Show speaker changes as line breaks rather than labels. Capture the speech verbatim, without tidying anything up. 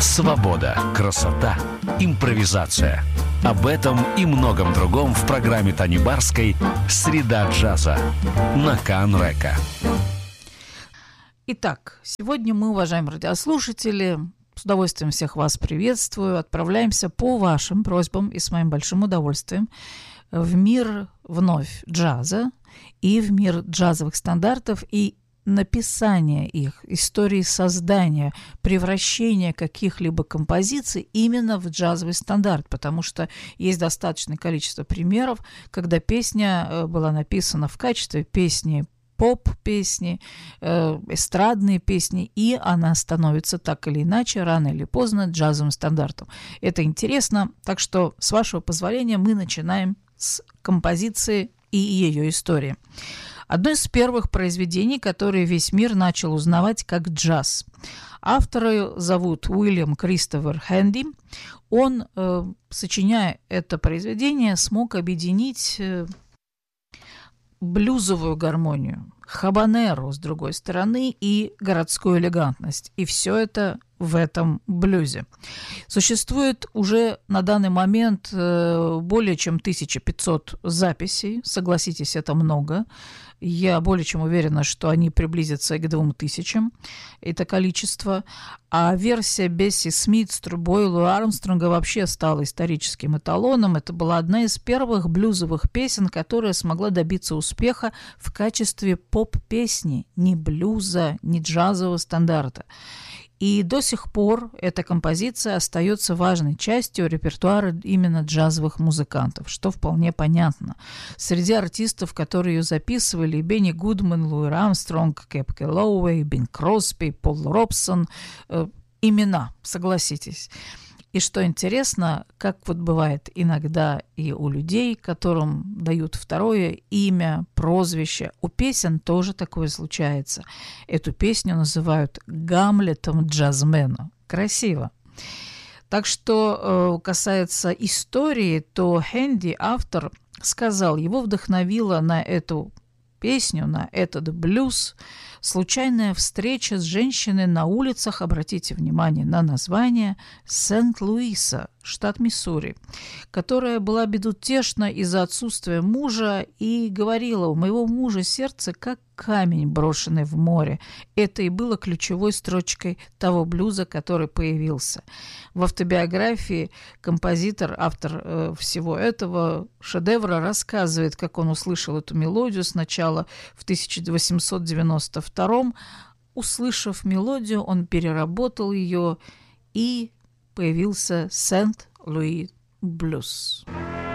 Свобода, красота, импровизация. Об этом и многом другом в программе Тани Барской «Среда джаза» на Канрека.
Итак, сегодня мы, уважаемые радиослушатели, с удовольствием всех вас приветствую. Отправляемся по вашим просьбам и с моим большим удовольствием в мир вновь джаза и в мир джазовых стандартов и написания их, истории создания, превращения каких-либо композиций именно в джазовый стандарт, потому что есть достаточное количество примеров, когда песня была написана в качестве песни поп-песни, э, эстрадные песни, и она становится так или иначе, рано или поздно, джазовым стандартом. Это интересно, так что, с вашего позволения, мы начинаем с композиции и ее истории. Одно из первых произведений, которые весь мир начал узнавать как джаз. Автора зовут Уильям Кристофер Хэнди. Он, э, сочиняя это произведение, смог объединить э, блюзовую гармонию, хабанеру, с другой стороны, и городскую элегантность. И все это в этом блюзе. Существует уже на данный момент э, более чем тысяча пятьсот записей. Согласитесь, это много. Я более чем уверена, что они приблизятся к двум тысячам, это количество. А версия Бесси Смит с трубой Луи Армстронга вообще стала историческим эталоном. Это была одна из первых блюзовых песен, которая смогла добиться успеха в качестве поп-песни, не блюза, не джазового стандарта. И до сих пор эта композиция остается важной частью репертуара именно джазовых музыкантов, что вполне понятно. Среди артистов, которые ее записывали, Бенни Гудман, Луи Армстронг, Кэп Кэллоуэй, Бин Кросби, Пол Робсон, э, имена, согласитесь. И что интересно, как вот бывает иногда и у людей, которым дают второе имя, прозвище, у песен тоже такое случается. Эту песню называют «Гамлетом джазмена». Красиво. Так что э, касается истории, то Хэнди, автор, сказал, его вдохновила на эту песню, на этот блюз случайная встреча с женщиной на улицах, обратите внимание на название, Сент-Луиса, штат Миссури, которая была безутешна из-за отсутствия мужа и говорила: «У моего мужа сердце как камень, брошенный в море». Это и было ключевой строчкой того блюза, который появился. В автобиографии композитор, автор э, всего этого шедевра, рассказывает, как он услышал эту мелодию сначала в тысяча восемьсот девяносто втором. Услышав мелодию, он переработал ее, и появился Сент-Луи блюз.